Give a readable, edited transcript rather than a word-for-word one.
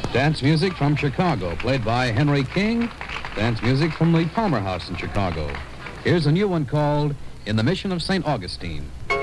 Dance music from Chicago, played by Henry King. Dance music from the Palmer House in Chicago. Here's a new one called In the Mission of St. Augustine.